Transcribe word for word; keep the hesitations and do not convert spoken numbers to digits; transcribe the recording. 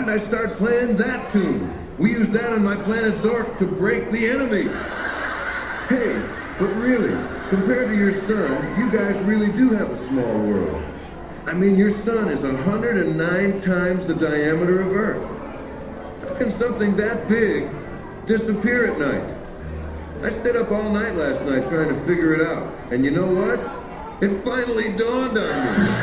did I start playing that tune? We use that on my planet Zork to break the enemy. Hey, but really, compared to your sun, you guys really do have a small world. I mean, your sun is one hundred nine times the diameter of Earth. How can something that big disappear at night? I stayed up all night last night trying to figure it out. And you know what? It finally dawned on me.